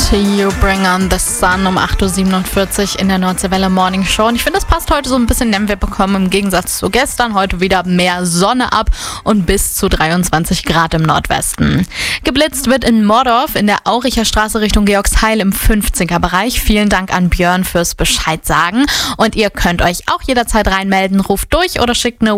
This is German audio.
You Bring On The Sun um 8.47 Uhr in der Nordseewelle Morning Show. Und ich finde, das passt heute so ein bisschen, denn wir bekommen im Gegensatz zu gestern heute wieder mehr Sonne ab und bis zu 23 Grad im Nordwesten. Geblitzt wird in Mordorf in der Auricher Straße Richtung Georgsheil im 50er-Bereich. Vielen Dank an Björn fürs Bescheid sagen. Und ihr könnt euch auch jederzeit reinmelden, ruft durch oder schickt eine